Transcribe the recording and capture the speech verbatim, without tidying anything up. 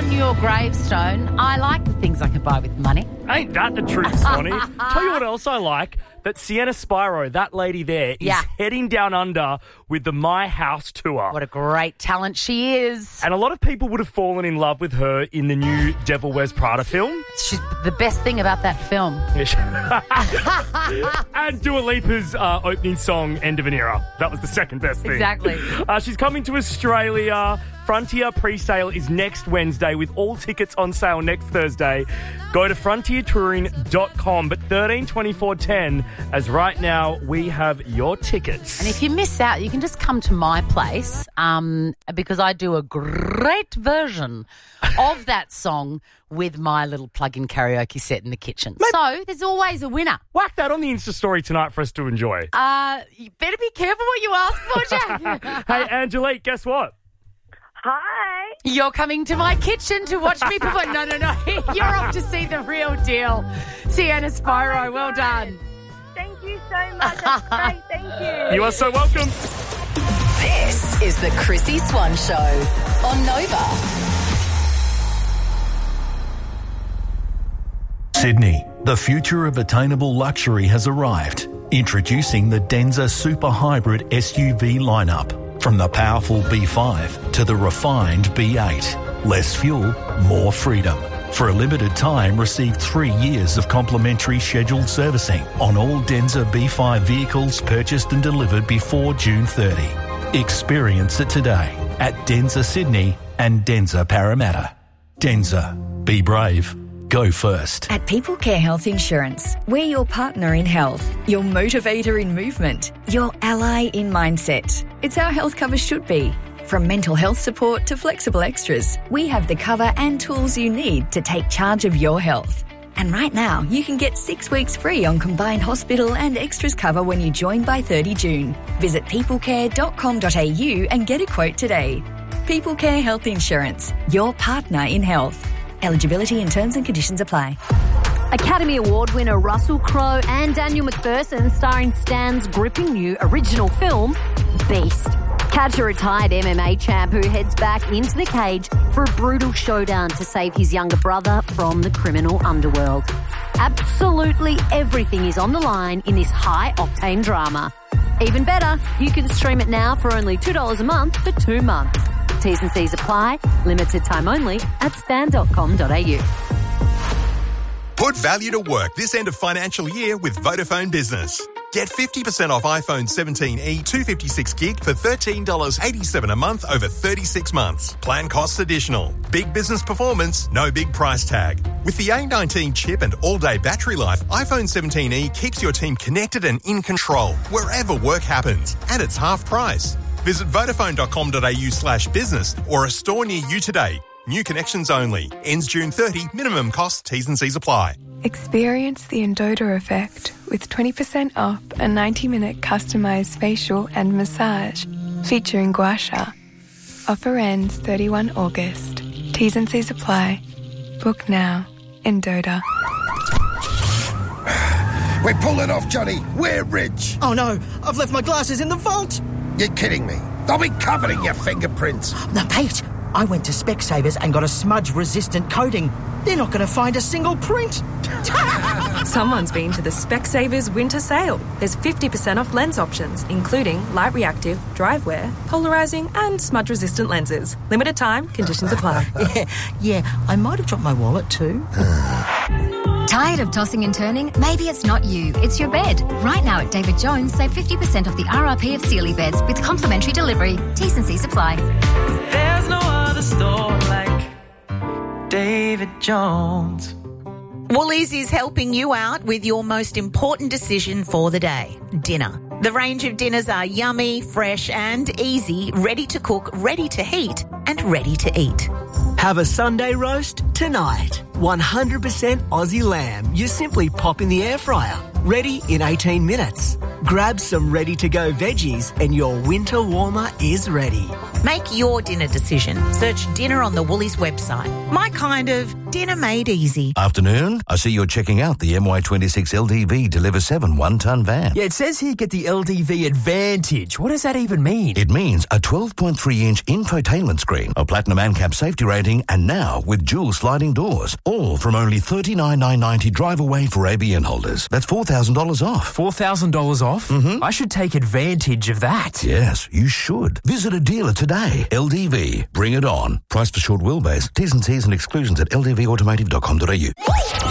on your gravestone, I like the things I can buy with money. Ain't that the truth, Sonny? Tell you what else I like. That Sienna Spiro, that lady there, is Yeah. heading down under with the My House tour. What a great talent she is. And a lot of people would have fallen in love with her in the new Devil Wears Prada film. She's the best thing about that film. And Dua Lipa's uh, opening song, End of an Era. That was the second best thing. Exactly. Uh, she's coming to Australia. Frontier pre-sale is next Wednesday with all tickets on sale next Thursday. Go to frontier touring dot com. But thirteen twenty-four ten, as right now we have your tickets. And if you miss out, you can just come to my place um, because I do a great version of that song with my little plug-in karaoke set in the kitchen. Mate. So there's always a winner. Whack that on the Insta story tonight for us to enjoy. Uh, you better be careful what you ask for, Jack. Hey, Angelique, guess what? Hi. You're coming to my kitchen to watch me perform. No, no, no. You're off to see the real deal. Sienna Spiro, Oh well God. done. Thank you so much. That's great. Thank you. You are so welcome. This is the Chrissy Swan Show on Nova. Sydney, the future of attainable luxury has arrived. Introducing the Denza Super Hybrid S U V lineup. From the powerful B five to the refined B eight. Less fuel, more freedom. For a limited time, receive three years of complimentary scheduled servicing on all Denza B five vehicles purchased and delivered before June thirtieth. Experience it today at Denza Sydney and Denza Parramatta. Denza. Be brave. Go first. At People Care Health Insurance, we're your partner in health, your motivator in movement, your ally in mindset. It's how health cover should be. From mental health support to flexible extras, we have the cover and tools you need to take charge of your health. And right now, you can get six weeks free on combined hospital and extras cover when you join by thirty June. Visit peoplecare dot com dot a u and get a quote today. People Care Health Insurance, your partner in health. Eligibility and terms and conditions apply. Academy Award winner Russell Crowe and Daniel McPherson starring Stan's gripping new original film, Beast. Catch a retired M M A champ who heads back into the cage for a brutal showdown to save his younger brother from the criminal underworld. Absolutely everything is on the line in this high-octane drama. Even better, you can stream it now for only two dollars a month for two months. T's and C's apply. Limited time only at stan dot com dot a u. Put value to work this end of financial year with Vodafone Business. Get fifty percent off iPhone seventeen e two fifty-six gig for thirteen dollars eighty-seven a month over thirty-six months. Plan costs additional. Big business performance, no big price tag. With the A nineteen chip and all-day battery life, iPhone seventeen e keeps your team connected and in control wherever work happens. And it's half price. Visit vodafone dot com dot a u slash business or a store near you today. New connections only. Ends June thirtieth. Minimum cost. T's and C's apply. Experience the Endota effect with twenty percent off a ninety minute customised facial and massage featuring gua sha. Offer ends thirty-first August. T's and C's apply. Book now. Endota. We're pulling off, Johnny. We're rich. Oh no, I've left my glasses in the vault. You're kidding me. They'll be covered in your fingerprints. No, Pete, I went to Specsavers and got a smudge-resistant coating. They're not going to find a single print. Someone's been to the Specsavers winter sale. There's fifty percent off lens options, including light reactive, drive wear, polarising and smudge-resistant lenses. Limited time, conditions apply. yeah, yeah, I might have dropped my wallet too. Tired of tossing and turning? Maybe it's not you, it's your bed. Right now at David Jones, save fifty percent off the R R P of Sealy beds with complimentary delivery. T's and C's apply. There's no other store like David Jones. Woolies is helping you out with your most important decision for the day, dinner. The range of dinners are yummy, fresh and easy, ready to cook, ready to heat and ready to eat. Have a Sunday roast tonight. one hundred percent Aussie lamb. You simply pop in the air fryer. Ready in eighteen minutes. Grab some ready-to-go veggies and your winter warmer is ready. Make your dinner decision. Search dinner on the Woolies website. My kind of dinner made easy. Afternoon. I see you're checking out the M Y twenty-six L D V Deliver seven one-ton van. Yeah, it says here get the L D V Advantage. What does that even mean? It means a twelve point three inch infotainment screen, a platinum ANCAP safety rating, and now with dual sliding doors. All from only thirty-nine thousand nine hundred ninety dollars drive away for A B N holders. That's four thousand dollars off. four thousand dollars off? Mm-hmm. I should take advantage of that. Yes, you should. Visit a dealer today. L D V. Bring it on. Price for short wheelbase. T's and C's and exclusions at l d v automotive dot com dot a u.